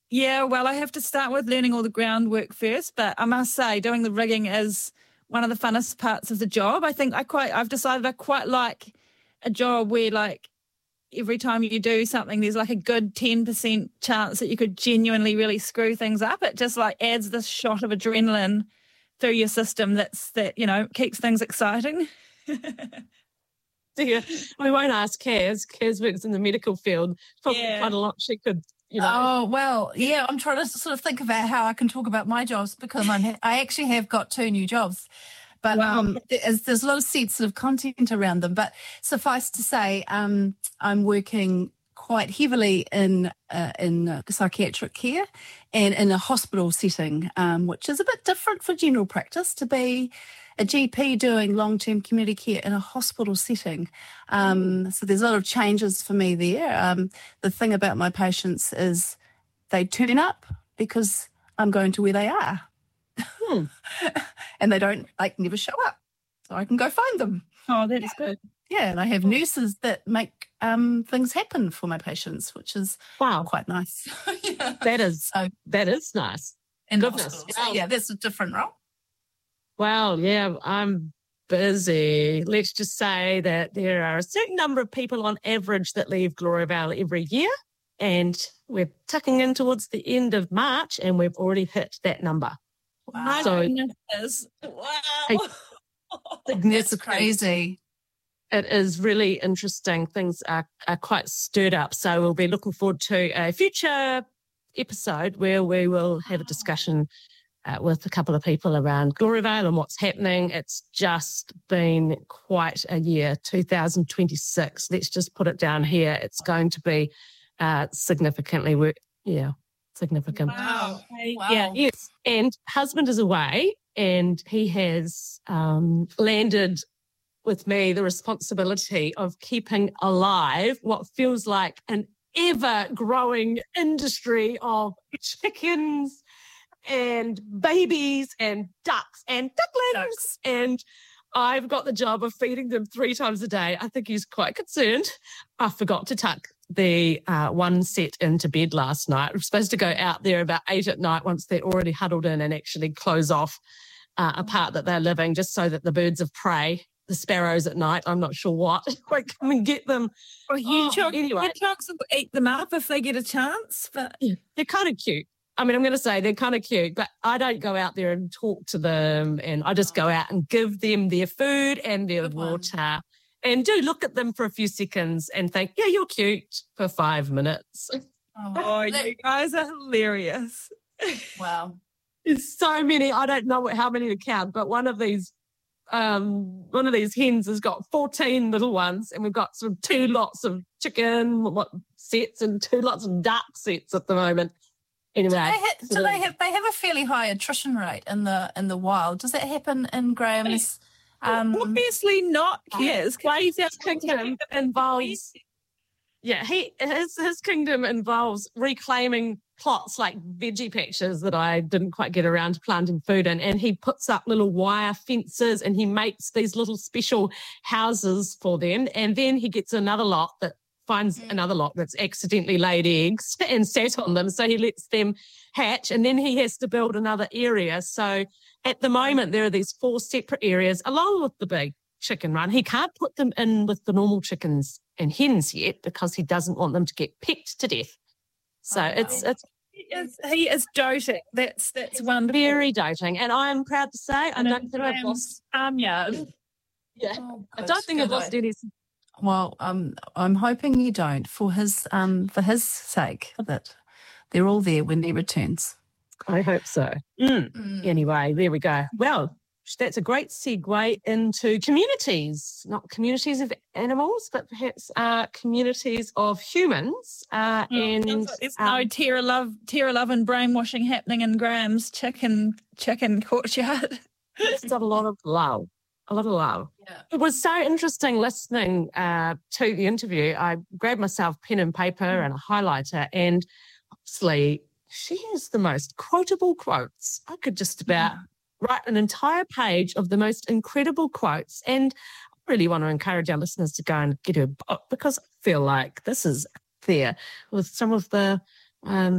Yeah, well, I have to start with learning all the groundwork first, but I must say doing the rigging is one of the funnest parts of the job. I think I've decided I quite like a job where like every time you do something, there's like a good 10% chance that you could genuinely really screw things up. It just like adds this shot of adrenaline through your system keeps things exciting. Yeah, we won't ask Kaz. Kaz works in the medical field. Probably quite a lot she could, Oh, well, yeah, I'm trying to sort of think about how I can talk about my jobs because I actually have got 2 new jobs. But there's a lot of sensitive content around them. But suffice to say, I'm working quite heavily in psychiatric care and in a hospital setting, which is a bit different for general practice to be a GP doing long-term community care in a hospital setting. So there's a lot of changes for me there. The thing about my patients is they turn up because I'm going to where they are. And they don't never show up. So I can go find them. Oh, that is good. Yeah, and I have nurses that make things happen for my patients, which is quite nice. Yeah. That is nice. And goodness. So, yeah, that's a different role. Wow, yeah, I'm busy. Let's just say that there are a certain number of people on average that leave Gloriavale every year, and we're tucking in towards the end of March, and we've already hit that number. Wow. So, wow. That's crazy. It is really interesting. Things are quite stirred up. So we'll be looking forward to a future episode where we will have a discussion with a couple of people around Gloriavale and what's happening. It's just been quite a year, 2026. Let's just put it down here. It's going to be significantly significant. Wow. Yeah, yes. And husband is away and he has landed with me the responsibility of keeping alive what feels like an ever-growing industry of chickens and babies and ducks and ducklings. And I've got the job of feeding them 3 times a day. I think he's quite concerned. I forgot to tuck the one set into bed last night. I'm supposed to go out there about 8 at night once they're already huddled in and actually close off a part that they're living, just so that the birds of prey, the sparrows at night, I'm not sure what, won't come and get them. Well, hedgehogs will eat them up if they get a chance. But they're kind of cute. I mean, I'm going to say they're kind of cute, but I don't go out there and talk to them, and I just go out and give them their food and their water and do look at them for a few seconds and think, yeah, you're cute for 5 minutes. Oh, you guys are hilarious. Wow. There's so many. I don't know how many to count, but one of these hens has got 14 little ones, and we've got sort of 2 lots of chicken sets and 2 lots of duck sets at the moment. Anyway, they have a fairly high attrition rate in the wild. Does that happen in Graham's? Obviously not. Yes, his kingdom involves. Yeah, his kingdom involves reclaiming plots like veggie patches that I didn't quite get around to planting food in, and he puts up little wire fences and he makes these little special houses for them, and then he gets another lot that finds another lot that's accidentally laid eggs and sat on them, so he lets them hatch, and then he has to build another area. So at the moment there are these 4 separate areas along with the big chicken run. He can't put them in with the normal chickens and hens yet because he doesn't want them to get pecked to death. So he is doting. That's wonderful. Very doting, and I am proud to say I don't think I've lost farmyard. Yeah, I don't think I've lost any. Well, I'm hoping you don't, for his sake, that they're all there when he returns. I hope so. Anyway, there we go. Well, that's a great segue into communities, not communities of animals, but perhaps communities of humans. And there's no terror, love, and brainwashing happening in Graham's chicken courtyard. It's a lot of love. A lot of love. Yeah. It was so interesting listening to the interview. I grabbed myself pen and paper and a highlighter, and obviously she has the most quotable quotes. I could just about write an entire page of the most incredible quotes, and I really want to encourage our listeners to go and get her book because I feel like this is there with some of the